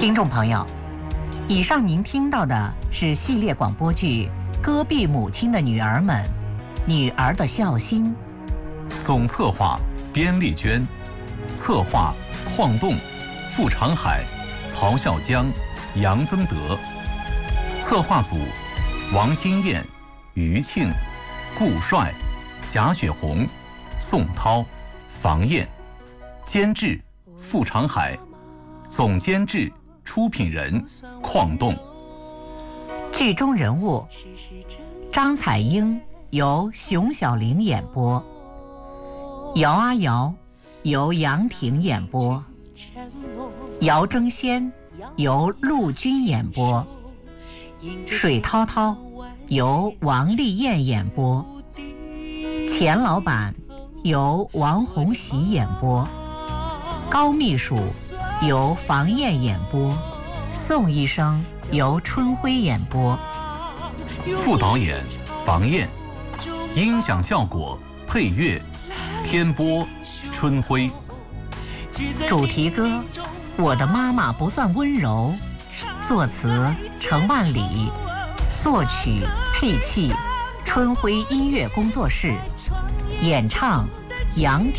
听众朋友，以上您听到的是系列广播剧《戈壁母亲的女儿们》，女儿的孝心。 总策划边丽娟，策划邝栋、傅长海、曹孝江、杨增德。策划组王新燕、于庆、顾帅、贾雪红、宋涛、房燕。监制傅长海，总监制出品人邝栋。 剧中人物张彩英由熊晓玲演播，姚阿瑶由杨婷演播，姚争先由陆军演播，水涛涛由王丽燕演播，钱老板由王红喜演播，高秘书由房燕演播，宋医生由春辉演播， 副导演房燕，音响效果配乐天波春辉。 主题歌《我的妈妈不算温柔》，作词程万里，作曲配器春辉音乐工作室，演唱杨